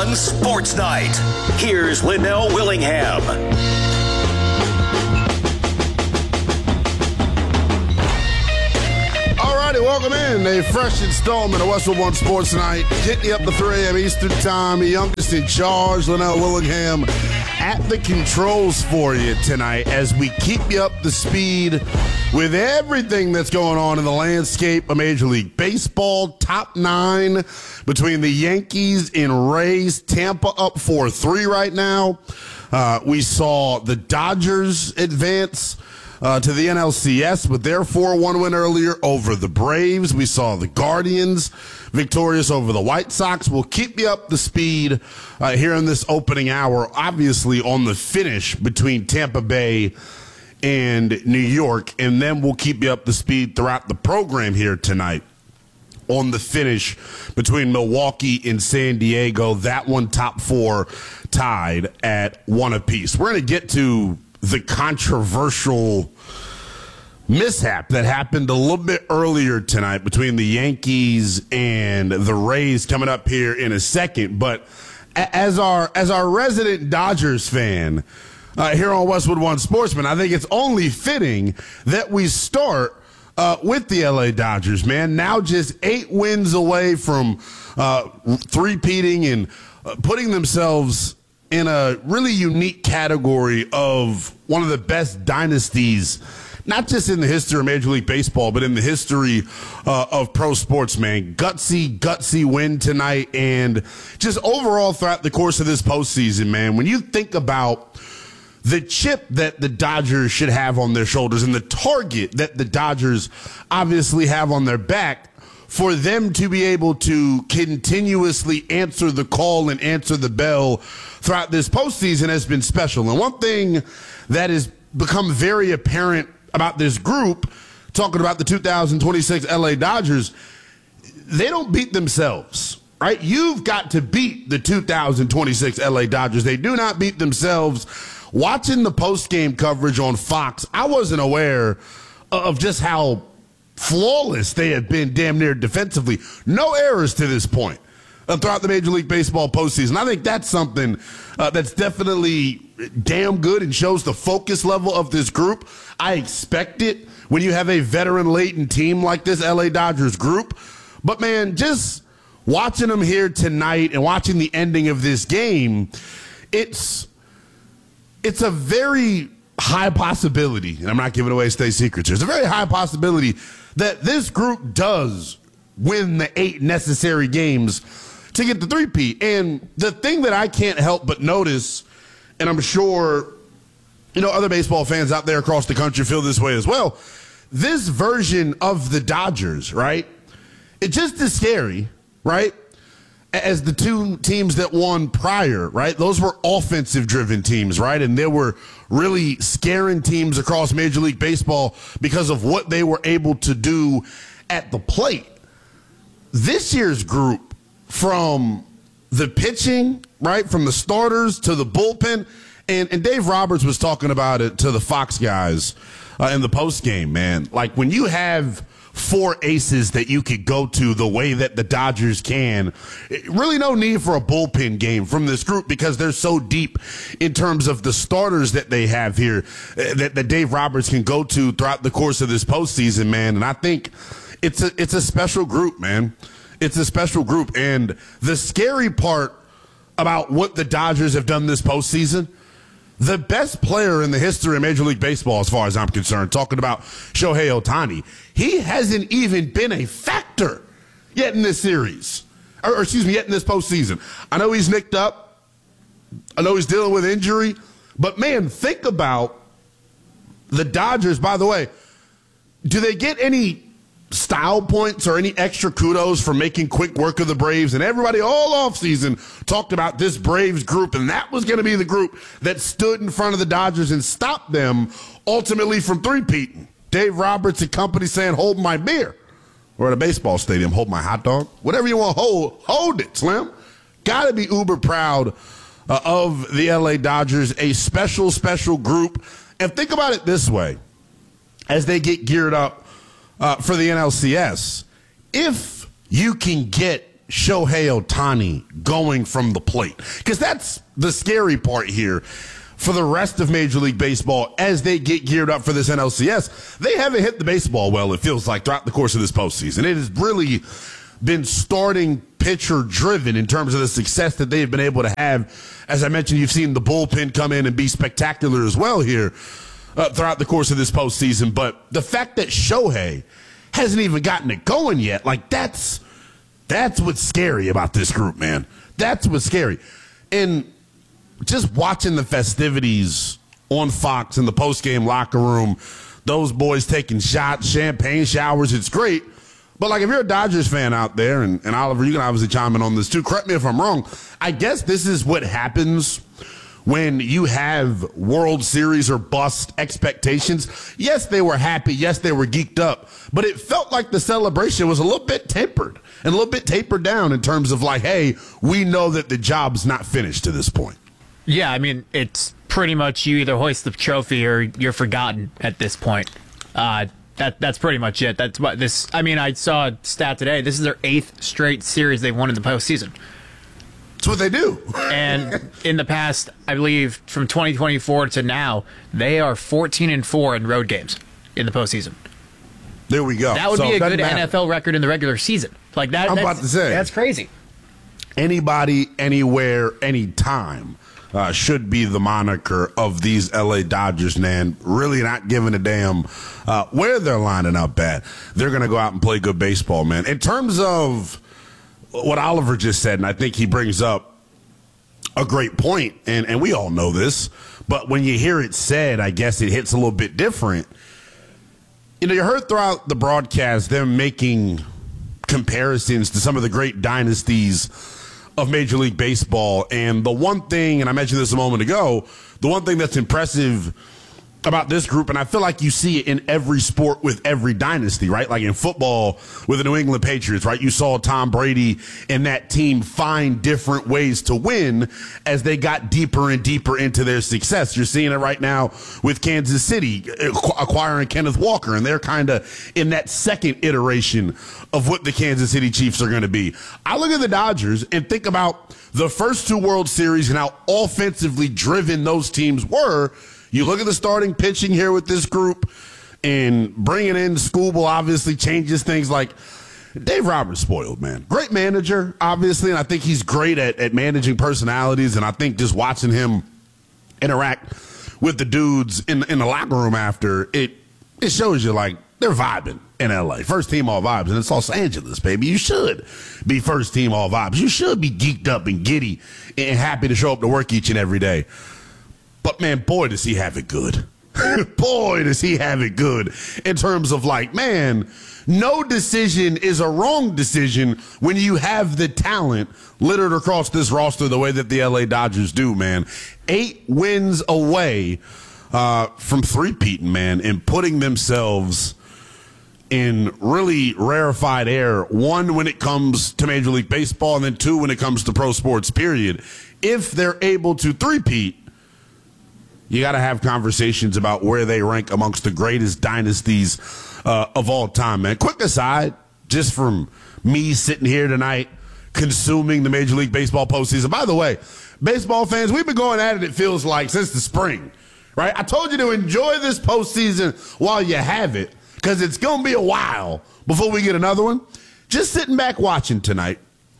1 Sports Night. Here's Linnell Willingham. Alrighty, welcome in a fresh installment of Westwood One Sports Night. Getting you up to 3 a.m. Eastern Time. The youngest in charge, Linnell Willingham, at the controls for you tonight as we keep you up to speed with everything that's going on in the landscape of Major League Baseball. Top 9 between the Yankees and Rays. Tampa up 4-3 right now. We saw the Dodgers advance to the NLCS with their 4-1 win earlier over the Braves. We saw the Guardians victorious over the White Sox. We'll keep you up to speed here in this opening hour, obviously on the finish between Tampa Bay and New York, and then we'll keep you up to speed throughout the program here tonight on the finish between Milwaukee and San Diego. That one top 4 tied at 1 apiece. We're going to get to the controversial mishap that happened a little bit earlier tonight between the Yankees and the Rays coming up here in a second. But as our resident Dodgers fan here on Westwood One Sportsman, I think it's only fitting that we start with the LA Dodgers, man. Now just 8 wins away from three-peating and putting themselves in a really unique category of one of the best dynasties, not just in the history of Major League Baseball, but in the history of pro sports, man. Gutsy win tonight, and just overall throughout the course of this postseason, man, when you think about the chip that the Dodgers should have on their shoulders and the target that the Dodgers obviously have on their back, for them to be able to continuously answer the call and answer the bell throughout this postseason has been special. And one thing that has become very apparent about this group, talking about the 2026 LA Dodgers, they don't beat themselves, right? You've got to beat the 2026 LA Dodgers. They do not beat themselves. Watching the post-game coverage on Fox, I wasn't aware of just how flawless they have been damn near defensively. No errors to this point throughout the Major League Baseball postseason. I think that's something that's definitely damn good and shows the focus level of this group. I expect it when you have a veteran-laden team like this LA Dodgers group. But, man, just watching them here tonight and watching the ending of this game, it's a very high possibility, and I'm not giving away state secrets here, it's a very high possibility that this group does win the 8 necessary games to get the three-peat. And the thing that I can't help but notice, and I'm sure other baseball fans out there across the country feel this way as well, this version of the Dodgers, right, it's just as scary, right, as the 2 teams that won prior, right? Those were offensive-driven teams, right? And they were really scaring teams across Major League Baseball because of what they were able to do at the plate. This year's group, from the pitching, right, from the starters to the bullpen, and Dave Roberts was talking about it to the Fox guys in the postgame, man. Like, when you have 4 aces that you could go to the way that the Dodgers can, really no need for a bullpen game from this group because they're so deep in terms of the starters that they have here that Dave Roberts can go to throughout the course of this postseason, man. And I think it's a special group, man. It's a special group. And the scary part about what the Dodgers have done this postseason, the best player in the history of Major League Baseball, as far as I'm concerned, talking about Shohei Ohtani, he hasn't even been a factor yet in this series. Yet in this postseason. I know he's nicked up. I know he's dealing with injury. But, man, think about the Dodgers. By the way, do they get any style points or any extra kudos for making quick work of the Braves? And everybody all offseason talked about this Braves group, and that was going to be the group that stood in front of the Dodgers and stopped them ultimately from three-peating. Dave Roberts and company saying, hold my beer. Or at a baseball stadium, hold my hot dog. Whatever you want to hold it, Slim. Got to be uber proud of the LA Dodgers, a special, special group. And think about it this way, as they get geared up for the NLCS, if you can get Shohei Ohtani going from the plate? Because that's the scary part here for the rest of Major League Baseball as they get geared up for this NLCS. They haven't hit the baseball well, it feels like, throughout the course of this postseason. It has really been starting pitcher driven in terms of the success that they've been able to have. As I mentioned, you've seen the bullpen come in and be spectacular as well here throughout the course of this postseason. But the fact that Shohei hasn't even gotten it going yet, like that's what's scary about this group, man. That's what's scary. And just watching the festivities on Fox in the postgame locker room, those boys taking shots, champagne showers, it's great. But, like, if you're a Dodgers fan out there, and Oliver, you can obviously chime in on this too, correct me if I'm wrong, I guess this is what happens when you have World Series or bust expectations. Yes, they were happy. Yes, they were geeked up. But it felt like the celebration was a little bit tempered and a little bit tapered down in terms of, like, hey, we know that the job's not finished to this point. Yeah, I mean, it's pretty much you either hoist the trophy or you're forgotten at this point. That's pretty much it. That's what this. I mean, I saw a stat today. This is their 8th straight series they've won in the postseason. That's what they do. And in the past, I believe, from 2024 to now, they are 14-4 in road games in the postseason. There we go. That would be a good NFL record in the regular season. Like that. I'm about to say that's crazy. Anybody, anywhere, anytime. Should be the moniker of these LA Dodgers, man. Really not giving a damn where they're lining up at. They're going to go out and play good baseball, man. In terms of what Oliver just said, and I think he brings up a great point, and we all know this, but when you hear it said, I guess it hits a little bit different. You know, you heard throughout the broadcast them making comparisons to some of the great dynasties of Major League Baseball. And the one thing, and I mentioned this a moment ago, the one thing that's impressive about this group, and I feel like you see it in every sport with every dynasty, right? Like in football with the New England Patriots, right? You saw Tom Brady and that team find different ways to win as they got deeper and deeper into their success. You're seeing it right now with Kansas City acquiring Kenneth Walker, and they're kind of in that second iteration of what the Kansas City Chiefs are going to be. I look at the Dodgers and think about the first 2 World Series and how offensively driven those teams were. You look at the starting pitching here with this group, and bringing in Skubal obviously changes things. Like Dave Roberts spoiled, man. Great manager, obviously, and I think he's great at managing personalities, and I think just watching him interact with the dudes in the locker room after, it shows you, like, they're vibing in L.A. First team all vibes, and it's Los Angeles, baby. You should be first team all vibes. You should be geeked up and giddy and happy to show up to work each and every day. But, man, boy, does he have it good. Boy, does he have it good in terms of, like, man, no decision is a wrong decision when you have the talent littered across this roster the way that the L.A. Dodgers do, man. 8 wins away from three-peating, man, and putting themselves in really rarefied air. 1, when it comes to Major League Baseball, and then 2, when it comes to pro sports, period. If they're able to three-peat, you got to have conversations about where they rank amongst the greatest dynasties of all time, man. Quick aside, just from me sitting here tonight, consuming the Major League Baseball postseason. By the way, baseball fans, we've been going at it feels like, since the spring, right? I told you to enjoy this postseason while you have it, because it's going to be a while before we get another one. Just sitting back watching tonight.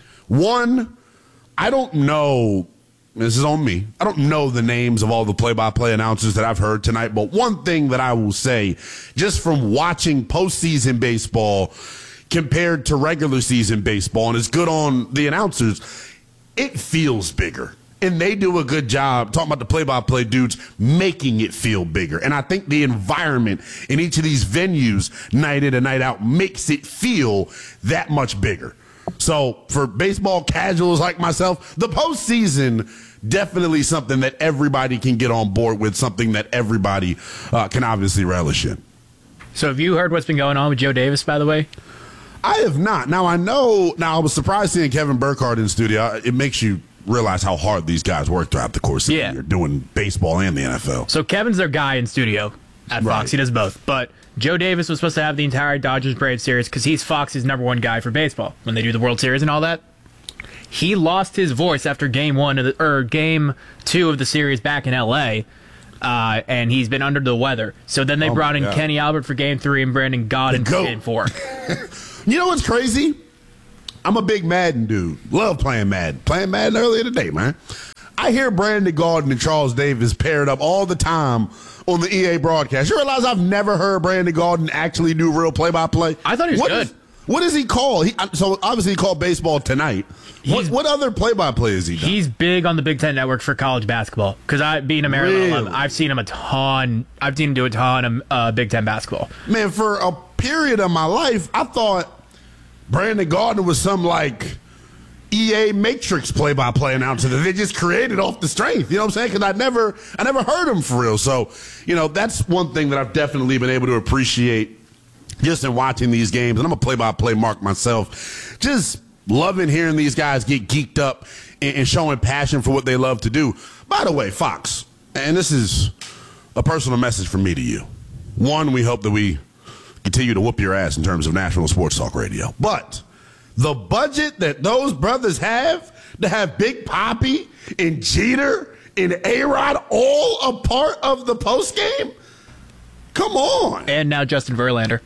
1, I don't know. This is on me. I don't know the names of all the play-by-play announcers that I've heard tonight, but one thing that I will say, just from watching postseason baseball compared to regular season baseball, and it's good on the announcers, it feels bigger. And they do a good job, talking about the play-by-play dudes, making it feel bigger. And I think the environment in each of these venues, night in and night out, makes it feel that much bigger. So for baseball casuals like myself, the postseason, definitely something that everybody can get on board with, something that everybody can obviously relish in. So have you heard what's been going on with Joe Davis, by the way? I have not. Now, I was surprised seeing Kevin Burkhardt in studio. It makes you realize how hard these guys work throughout the course of the year, doing baseball and the NFL. So Kevin's their guy in studio at Fox. Right. He does both. But Joe Davis was supposed to have the entire Dodgers-Braves series because he's Fox's #1 guy for baseball when they do the World Series and all that. He lost his voice after game 2 of the series back in L.A., and he's been under the weather. So then they brought in Kenny Albert for game 3 and Brandon Gaudin for game 4. You know what's crazy? I'm a big Madden dude. Love playing Madden. Playing Madden earlier today, man. I hear Brandon Gaudin and Charles Davis paired up all the time on the EA broadcast. You realize I've never heard Brandon Gaudin actually do real play-by-play? I thought he was good. What does he call? So obviously he called baseball tonight. What other play-by-play is he done? He's big on the Big Ten Network for college basketball. Because being a Maryland alum, I've seen him a ton. I've seen him do a ton of Big Ten basketball. Man, for a period of my life, I thought Brandon Gaudin was some like EA Matrix play-by-play announcer that they just created off the strength. You know what I'm saying? Because I never heard him for real. So, that's one thing that I've definitely been able to appreciate just in watching these games. And I'm a play-by-play mark myself. Just loving hearing these guys get geeked up and showing passion for what they love to do. By the way, Fox, and this is a personal message from me to you. One, we hope that we continue to whoop your ass in terms of national sports talk radio. But the budget that those brothers have to have Big Papi and Jeter and A-Rod all a part of the postgame? Come on. And now Justin Verlander.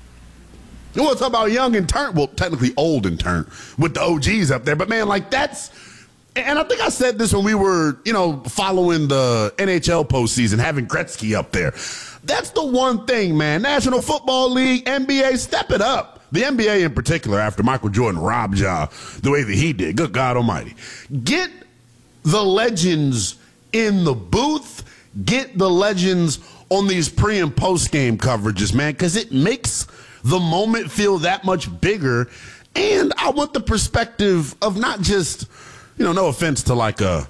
You want to talk about young and turn? Well, technically old and turn with the OGs up there. But, man, that's – and I think I said this when we were, following the NHL postseason, having Gretzky up there. That's the one thing, man. National Football League, NBA, step it up. The NBA in particular, after Michael Jordan robbed y'all the way that he did. Good God almighty. Get the legends in the booth. Get the legends on these pre- and post-game coverages, man, because it makes the moment feel that much bigger. And I want the perspective of not just, no offense to like a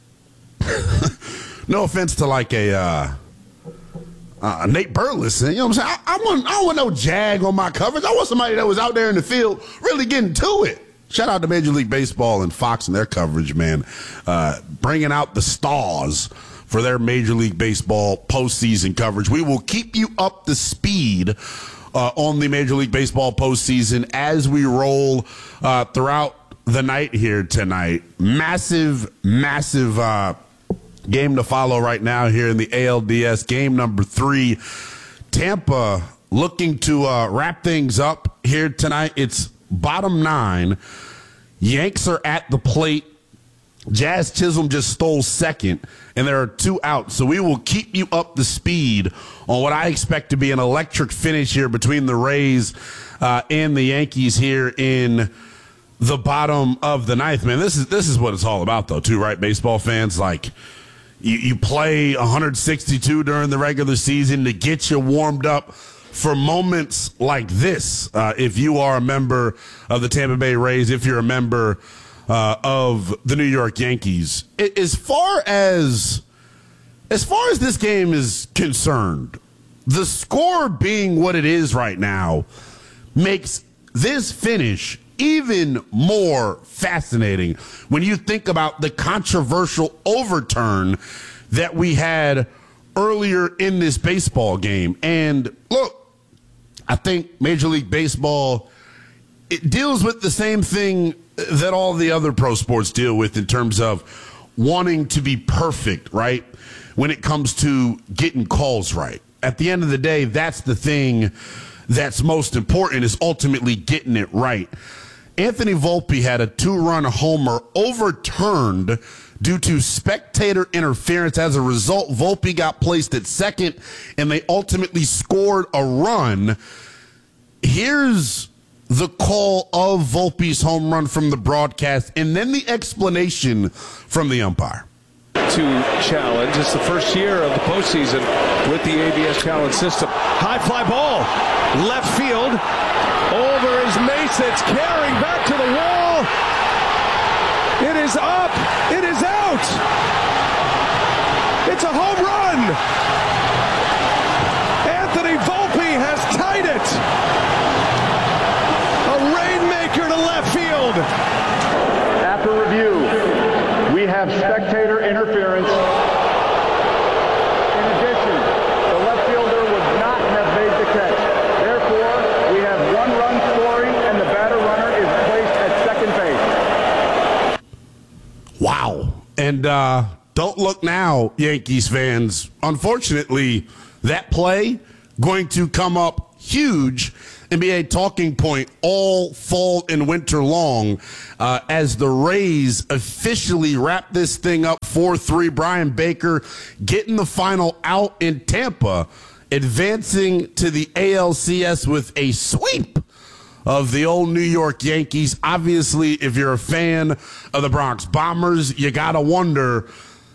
Nate Burleson, you know what I'm saying? I don't want no jag on my coverage. I want somebody that was out there in the field really getting to it. Shout out to Major League Baseball and Fox and their coverage, man. Bringing out the stars for their Major League Baseball postseason coverage. We will keep you up to speed on the Major League Baseball postseason as we roll throughout the night here tonight. Massive game to follow right now here in the ALDS. Game number 3. Tampa looking to wrap things up here tonight. It's bottom 9. Yanks are at the plate. Jazz Chisholm just stole second, and there are 2 outs. So we will keep you up to speed on what I expect to be an electric finish here between the Rays and the Yankees here in the bottom of the 9th. Man, this is what it's all about, though, too, right, baseball fans? Like, you play 162 during the regular season to get you warmed up for moments like this. If you are a member of the Tampa Bay Rays, if you're a member of the New York Yankees, as far as this game is concerned, the score being what it is right now makes this finish even more fascinating when you think about the controversial overturn that we had earlier in this baseball game. And look, I think Major League Baseball, it deals with the same thing that all the other pro sports deal with in terms of wanting to be perfect, right? When it comes to getting calls right. At the end of the day, that's the thing that's most important, is ultimately getting it right. Anthony Volpe had a 2-run homer overturned due to spectator interference. As a result, Volpe got placed at second, and they ultimately scored a run. Here's the call of Volpe's home run from the broadcast, and then the explanation from the umpire. To challenge. It's the first year of the postseason with the ABS challenge system. High fly ball, left field, over his mace. It's carrying back to the wall. It is up. It is out. It's a home run. Anthony Volpe has tied it. A rainmaker to left field. After review, we have spectator interference. In addition, the left fielder would not have made the catch. Therefore, we have 1 run scoring, and the batter runner is placed at second base. And don't look now, Yankees fans. Unfortunately, that play going to come up huge and be a talking point all fall and winter long as the Rays officially wrap this thing up 4-3. Brian Baker getting the final out in Tampa, advancing to the ALCS with a sweep of the old New York Yankees. Obviously, if you're a fan of the Bronx Bombers, you got to wonder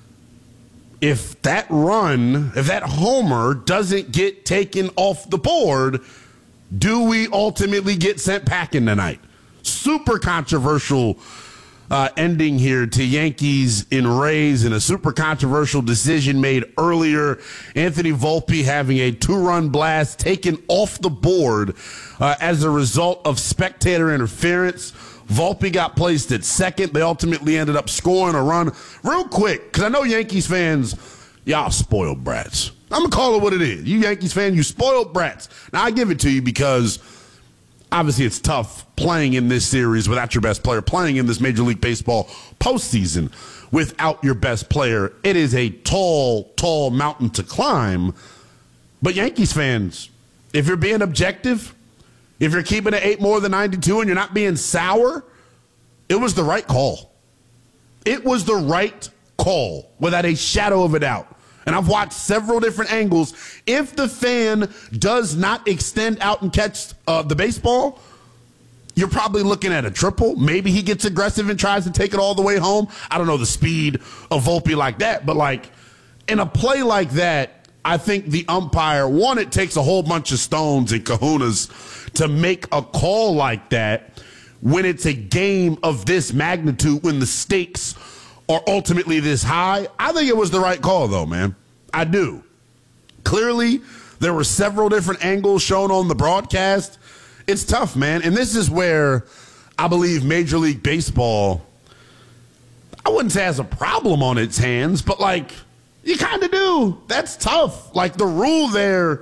if that run, if that homer doesn't get taken off the board, do we ultimately get sent packing tonight? Super controversial ending here to Yankees in Rays, and a super controversial decision made earlier. Anthony Volpe having a 2-run blast taken off the board as a result of spectator interference. Volpe got placed at second. They ultimately ended up scoring a run. Real quick, because I know Yankees fans, y'all spoiled brats. I'm going to call it what it is. You Yankees fans, you spoiled brats. Now, I give it to you because obviously it's tough playing in this series without your best player, playing in this Major League Baseball postseason without your best player. It is a tall, tall mountain to climb. But Yankees fans, if you're being objective, if you're keeping it 8 more than 92 and you're not being sour, it was the right call. It was the right call without a shadow of a doubt. And I've watched several different angles. If the fan does not extend out and catch the baseball, you're probably looking at a triple. Maybe he gets aggressive and tries to take it all the way home. I don't know the speed of Volpe like that, but like in a play like that, I think the umpire, one, it takes a whole bunch of stones and kahunas to make a call like that when it's a game of this magnitude, when the stakes are ultimately this high. I think it was the right call, though, man. I do. Clearly, there were several different angles shown on the broadcast. It's tough, man. And this is where I believe Major League Baseball, I wouldn't say has a problem on its hands, but, like, you kind of do. That's tough. Like, the rule there,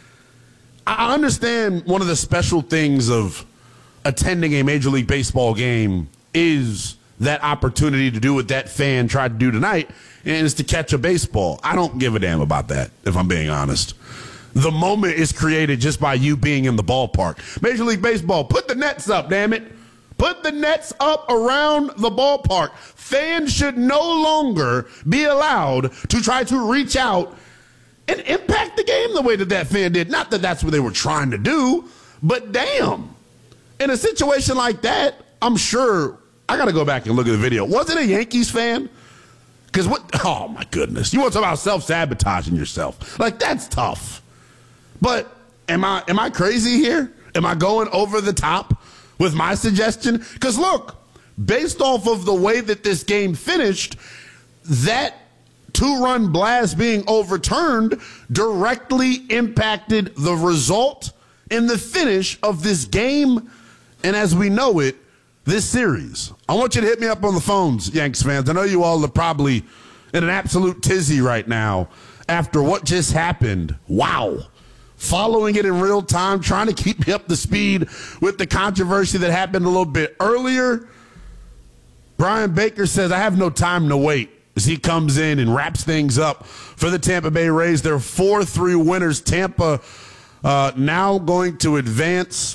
I understand one of the special things of attending a Major League Baseball game is that opportunity to do what that fan tried to do tonight, and is to catch a baseball. I don't give a damn about that, if I'm being honest. The moment is created just by you being in the ballpark. Major League Baseball, put the nets up, damn it. Put the nets up around the ballpark. Fans should no longer be allowed to try to reach out and impact the game the way that that fan did. Not that that's what they were trying to do, but damn. In a situation like that, I'm sure I got to go back and look at the video. Was it a Yankees fan? Because what? Oh, my goodness. You want to talk about self-sabotaging yourself. Like, that's tough. But am I crazy here? Am I going over the top with my suggestion? Because, look, based off of the way that this game finished, that 2-run blast being overturned directly impacted the result and the finish of this game, and as we know it, this series. I want you to hit me up on the phones, Yanks fans. I know you all are probably in an absolute tizzy right now after what just happened. Wow. Following it in real time, trying to keep me up to speed with the controversy that happened a little bit earlier. Brian Baker says, I have no time to wait, as he comes in and wraps things up for the Tampa Bay Rays. They're 4-3 winners. Tampa now going to advance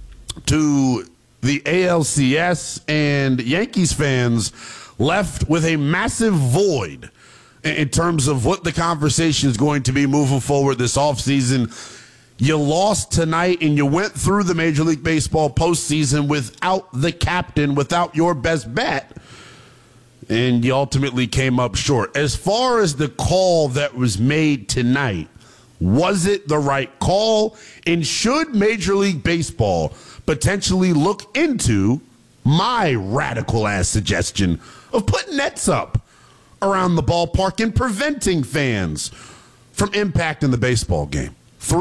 to the ALCS, and Yankees fans left with a massive void in terms of what the conversation is going to be moving forward this offseason. You lost tonight, and you went through the Major League Baseball postseason without the captain, without your best bat, and you ultimately came up short. As far as the call that was made tonight, was it the right call? And should Major League Baseball potentially look into my radical-ass suggestion of putting nets up around the ballpark and preventing fans from impacting the baseball game?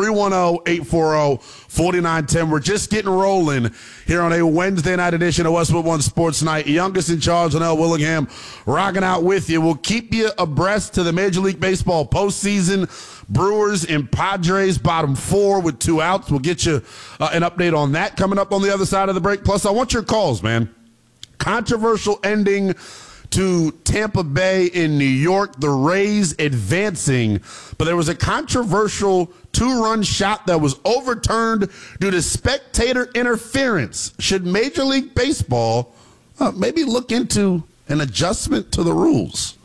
310-840-4910. We're just getting rolling here on a Wednesday night edition of Westwood One Sports Night. Youngest in charge, Linnell Willingham, rocking out with you. We'll keep you abreast to the Major League Baseball postseason. Brewers and Padres bottom 4 with 2 outs. We'll get you an update on that coming up on the other side of the break. Plus, I want your calls, man. Controversial ending to Tampa Bay in New York, the Rays advancing, but there was a controversial 2-run shot that was overturned due to spectator interference. Should Major League Baseball maybe look into an adjustment to the rules?